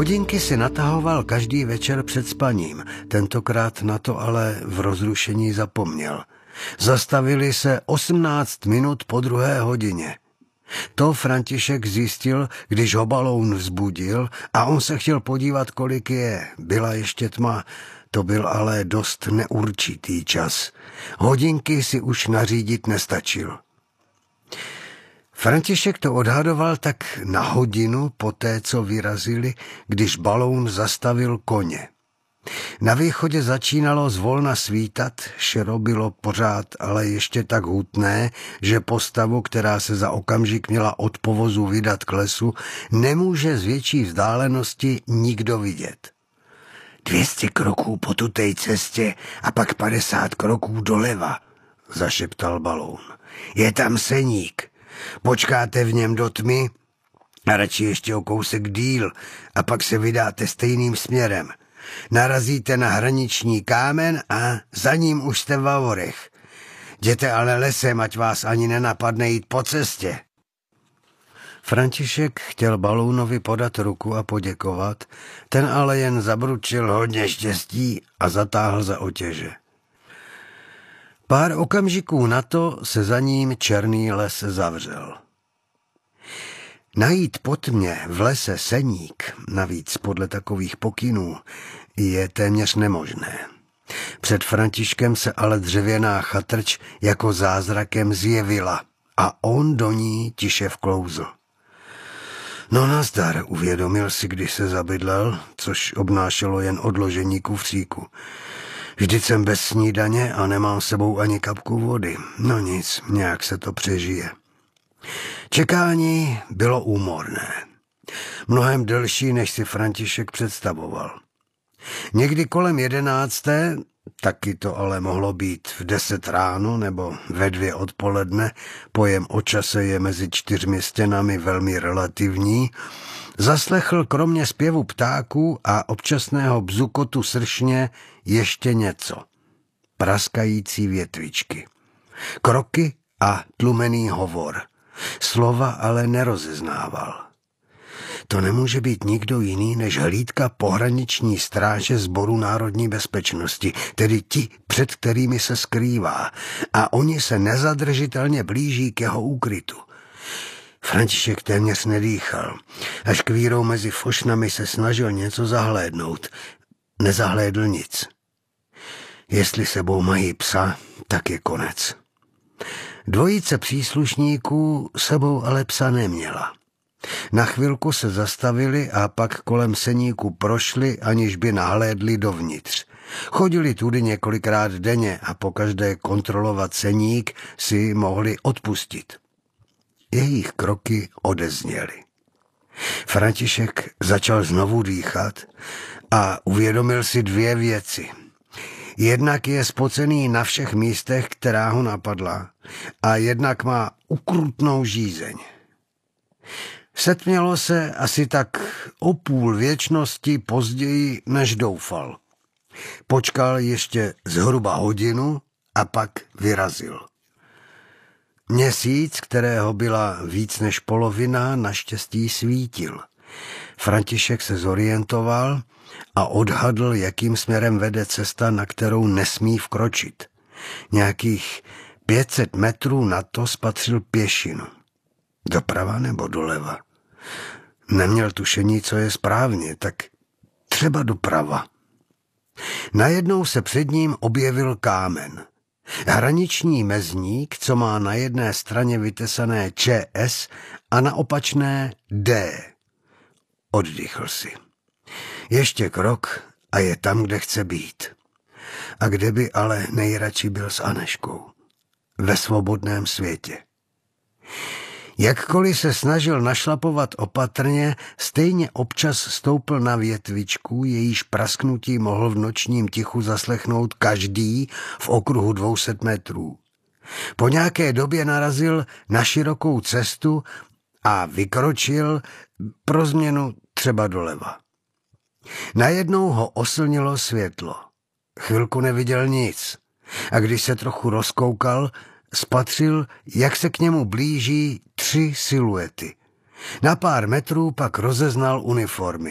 Hodinky si natahoval každý večer před spaním, tentokrát na to ale v rozrušení zapomněl. Zastavili se 18 minut po 2. hodině. To František zjistil, když ho baloun vzbudil a on se chtěl podívat, kolik je. Byla ještě tma, to byl ale dost neurčitý čas. Hodinky si už nařídit nestačil. František to odhadoval tak na hodinu poté, co vyrazili, když baloun zastavil koně. Na východě začínalo zvolna svítat, šero bylo pořád ale ještě tak hutné, že postavu, která se za okamžik měla od povozu vydat k lesu, nemůže z větší vzdálenosti nikdo vidět. 200 kroků po tutej cestě a pak 50 kroků doleva, zašeptal baloun. Je tam seník. Počkáte v něm do tmy a radši ještě o kousek díl a pak se vydáte stejným směrem. Narazíte na hraniční kámen a za ním už jste v Vavorech. Jděte ale lesem, ať vás ani nenapadne jít po cestě. František chtěl balounovi podat ruku a poděkovat, ten ale jen zabručil hodně štěstí a zatáhl za otěže. Pár okamžiků na to se za ním černý les zavřel. Najít po tmě v lese seník, navíc podle takových pokynů, je téměř nemožné. Před Františkem se ale dřevěná chatrč jako zázrakem zjevila a on do ní tiše vklouzl. No nazdar, uvědomil si, když se zabydlel, což obnášelo jen odložení kufříku. Vždyť jsem bez snídaně a nemám s sebou ani kapku vody. No nic, nějak se to přežije. Čekání bylo úmorné. Mnohem delší, než si František představoval. Někdy kolem 11, taky to ale mohlo být v 10 ráno nebo ve 2 odpoledne, pojem o čase je mezi 4 stěnami velmi relativní, zaslechl kromě zpěvu ptáků a občasného bzukotu sršně ještě něco. Praskající větvičky. Kroky a tlumený hovor. Slova ale nerozeznával. To nemůže být nikdo jiný než hlídka pohraniční stráže Sboru národní bezpečnosti, tedy ti, před kterými se skrývá, a oni se nezadržitelně blíží k jeho úkrytu. František téměř nedýchal. Až kvírou mezi fošnami se snažil něco zahlédnout. Nezahlédl nic. Jestli sebou mají psa, tak je konec. Dvojice příslušníků sebou ale psa neměla. Na chvilku se zastavili a pak kolem seníku prošli, aniž by nahlédli dovnitř. Chodili tudy několikrát denně a pokaždé kontrolovat seník si mohli odpustit. Jejich kroky odezněly. František začal znovu dýchat a uvědomil si 2 věci. Jednak je spocený na všech místech, která ho napadla, a jednak má ukrutnou žízeň. Setmělo se asi tak o půl věčnosti později, než doufal. Počkal ještě zhruba hodinu a pak vyrazil. Měsíc, kterého byla víc než polovina, naštěstí svítil. František se zorientoval a odhadl, jakým směrem vede cesta, na kterou nesmí vkročit. Nějakých 500 metrů na to spatřil pěšinu. Doprava nebo doleva? Neměl tušení, co je správně, tak třeba doprava. Najednou se před ním objevil kámen. Hraniční mezník, co má na jedné straně vytesané ČS a na opačné D. Oddychl si. Ještě krok a je tam, kde chce být. A kde by ale nejradši byl s Aneškou? Ve svobodném světě. Jakkoliv se snažil našlapovat opatrně, stejně občas stoupl na větvičku, jejíž prasknutí mohl v nočním tichu zaslechnout každý v okruhu 200 metrů. Po nějaké době narazil na širokou cestu a vykročil pro změnu třeba doleva. Najednou ho oslnilo světlo. Chvilku neviděl nic a když se trochu rozkoukal, spatřil, jak se k němu blíží 3 siluety. Na pár metrů pak rozeznal uniformy.